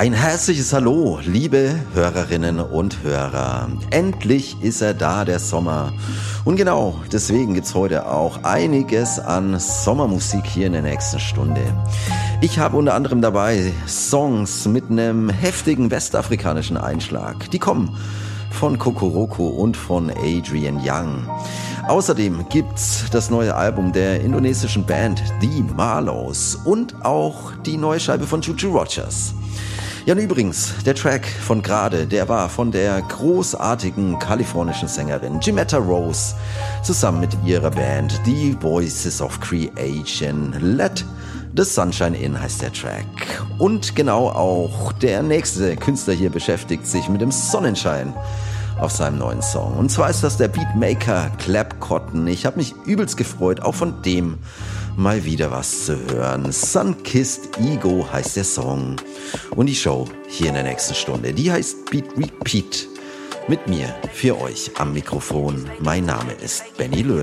Ein herzliches Hallo, liebe Hörerinnen und Hörer. Endlich ist er da, der Sommer. Und genau, deswegen gibt's heute auch einiges an Sommermusik hier in der nächsten Stunde. Ich habe unter anderem dabei Songs mit einem heftigen westafrikanischen Einschlag. Die kommen von Kokoroko und von Adrian Young. Außerdem gibt's das neue Album der indonesischen Band The Marlows und auch die neue Scheibe von Juju Rogers. Ja, und übrigens, der Track von gerade, der war von der großartigen kalifornischen Sängerin Jimetta Rose zusammen mit ihrer Band The Voices of Creation. Let the Sunshine In heißt der Track. Und genau auch der nächste Künstler hier beschäftigt sich mit dem Sonnenschein auf seinem neuen Song. Und zwar ist das der Beatmaker Clap Cotton. Ich habe mich übelst gefreut, auch von dem mal wieder was zu hören. Sun-Kissed Ego heißt der Song. Und die Show hier in der nächsten Stunde, die heißt Beat Repeat. Mit mir, für euch am Mikrofon. Mein Name ist Benny Löhn.